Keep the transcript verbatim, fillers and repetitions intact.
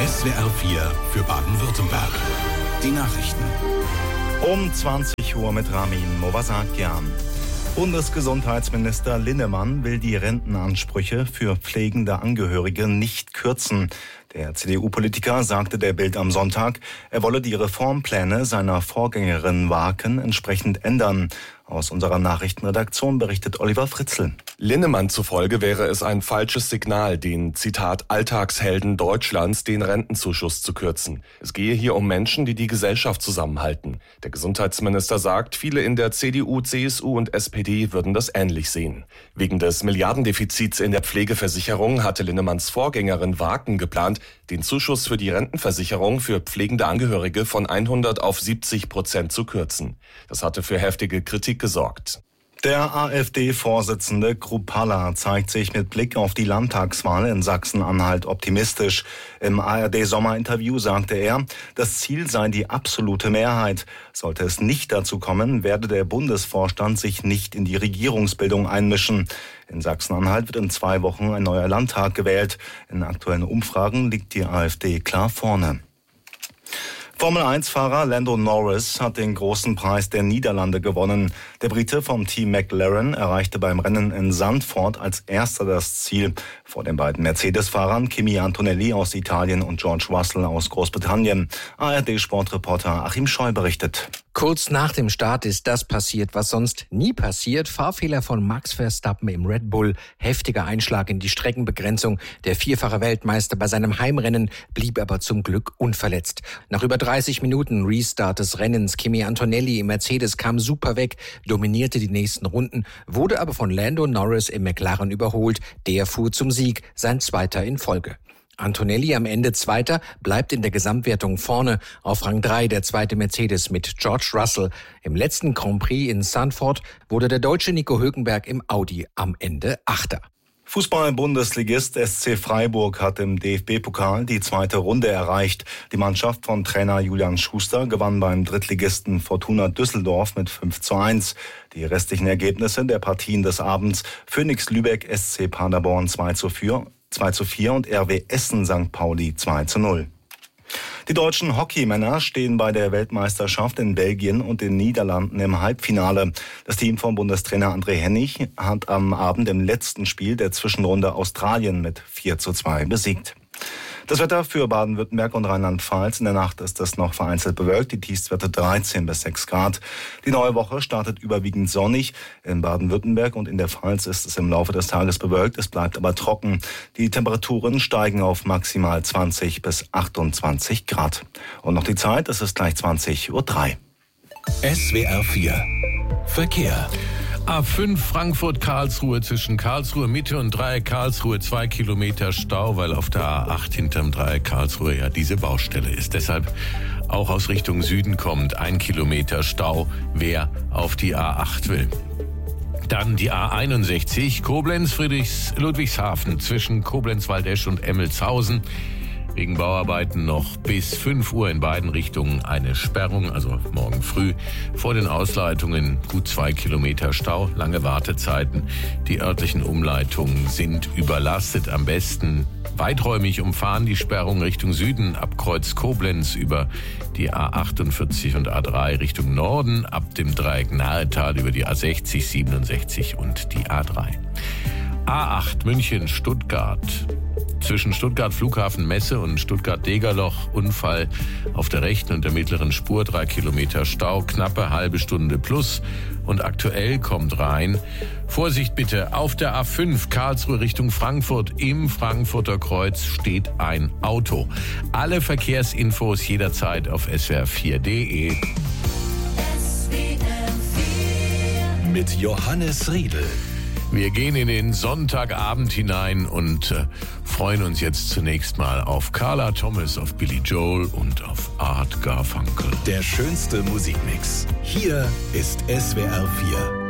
S W R vier für Baden-Württemberg. Die Nachrichten. Um zwanzig Uhr mit Ramin Movasakian. Bundesgesundheitsminister Linnemann will die Rentenansprüche für pflegende Angehörige nicht kürzen. Der C D U-Politiker sagte der Bild am Sonntag, er wolle die Reformpläne seiner Vorgängerin Waken entsprechend ändern. Aus unserer Nachrichtenredaktion berichtet Oliver Fritzl. Linnemann zufolge wäre es ein falsches Signal, den, Zitat, Alltagshelden Deutschlands den Rentenzuschuss zu kürzen. Es gehe hier um Menschen, die die Gesellschaft zusammenhalten. Der Gesundheitsminister sagt, viele in der C D U, C S U und S P D würden das ähnlich sehen. Wegen des Milliardendefizits in der Pflegeversicherung hatte Linnemanns Vorgängerin Waken geplant, den Zuschuss für die Rentenversicherung für pflegende Angehörige von hundert auf siebzig Prozent zu kürzen. Das hatte für heftige Kritik gesorgt. Der AfD-Vorsitzende Kruppalla zeigt sich mit Blick auf die Landtagswahl in Sachsen-Anhalt optimistisch. Im A R D-Sommerinterview sagte er, das Ziel sei die absolute Mehrheit. Sollte es nicht dazu kommen, werde der Bundesvorstand sich nicht in die Regierungsbildung einmischen. In Sachsen-Anhalt wird in zwei Wochen ein neuer Landtag gewählt. In aktuellen Umfragen liegt die AfD klar vorne. Formel eins Fahrer Lando Norris hat den großen Preis der Niederlande gewonnen. Der Brite vom Team McLaren erreichte beim Rennen in Zandvoort als erster das Ziel. Vor den beiden Mercedes-Fahrern Kimi Antonelli aus Italien und George Russell aus Großbritannien. A R D-Sportreporter Achim Scheu berichtet. Kurz nach dem Start ist das passiert, was sonst nie passiert. Fahrfehler von Max Verstappen im Red Bull, heftiger Einschlag in die Streckenbegrenzung. Der vierfache Weltmeister bei seinem Heimrennen blieb aber zum Glück unverletzt. Nach über dreißig Minuten Restart des Rennens, Kimi Antonelli im Mercedes kam super weg, dominierte die nächsten Runden, wurde aber von Lando Norris im McLaren überholt. Der fuhr zum Sieg, sein zweiter in Folge. Antonelli am Ende Zweiter, bleibt in der Gesamtwertung vorne. Auf Rang drei der zweite Mercedes mit George Russell. Im letzten Grand Prix in Zandvoort wurde der deutsche Nico Hülkenberg im Audi am Ende Achter. Fußball-Bundesligist S C Freiburg hat im D F B-Pokal die zweite Runde erreicht. Die Mannschaft von Trainer Julian Schuster gewann beim Drittligisten Fortuna Düsseldorf mit fünf zu eins. Die restlichen Ergebnisse der Partien des Abends: Phoenix Lübeck S C Paderborn zwei zu vier und R W Essen Sankt Pauli zwei zu null. Die deutschen Hockeymänner stehen bei der Weltmeisterschaft in Belgien und den Niederlanden im Halbfinale. Das Team von Bundestrainer André Hennig hat am Abend im letzten Spiel der Zwischenrunde Australien mit vier zu zwei besiegt. Das Wetter für Baden-Württemberg und Rheinland-Pfalz. In der Nacht ist es noch vereinzelt bewölkt. Die Tiefstwerte dreizehn bis sechs Grad. Die neue Woche startet überwiegend sonnig. In Baden-Württemberg und in der Pfalz ist es im Laufe des Tages bewölkt. Es bleibt aber trocken. Die Temperaturen steigen auf maximal zwanzig bis achtundzwanzig Grad. Und noch die Zeit, es ist gleich zwanzig Uhr drei. S W R vier Verkehr. A fünf Frankfurt-Karlsruhe zwischen Karlsruhe Mitte und Dreieck Karlsruhe zwei Kilometer Stau, weil auf der A acht hinterm Dreieck Karlsruhe ja diese Baustelle ist. Deshalb auch aus Richtung Süden kommt ein Kilometer Stau, wer auf die A acht will. Dann die A einundsechzig Koblenz-Friedrichs-Ludwigshafen zwischen Koblenz-Waldesch und Emmelshausen. Wegen Bauarbeiten noch bis fünf Uhr in beiden Richtungen eine Sperrung, also morgen früh. Vor den Ausleitungen gut zwei Kilometer Stau, lange Wartezeiten. Die örtlichen Umleitungen sind überlastet. Am besten weiträumig umfahren die Sperrung Richtung Süden ab Kreuz Koblenz über die A achtundvierzig und A drei Richtung Norden, ab dem Dreieck Nahetal über die A sechzig, siebenundsechzig und die A drei. A acht München-Stuttgart. Zwischen Stuttgart Flughafen Messe und Stuttgart Degerloch Unfall auf der rechten und der mittleren Spur, drei Kilometer Stau, knappe halbe Stunde plus. Und aktuell kommt rein: Vorsicht bitte, auf der A fünf Karlsruhe Richtung Frankfurt im Frankfurter Kreuz steht ein Auto. Alle Verkehrsinfos jederzeit auf S W R vier punkt de. Mit Johannes Riedel. Wir gehen in den Sonntagabend hinein und äh, freuen uns jetzt zunächst mal auf Carla Thomas, auf Billy Joel und auf Art Garfunkel. Der schönste Musikmix. Hier ist S W R vier.